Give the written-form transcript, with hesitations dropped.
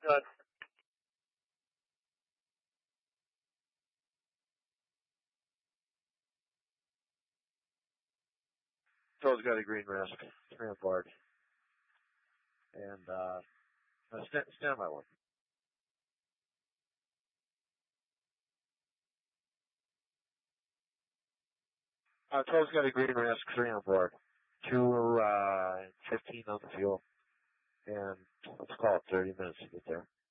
Good. Toad's got a green risk. 3 on board. And, stand by one. Toad's got a green risk. 3 on board. 2, 15 on the fuel. And let's call it 30 minutes to get there.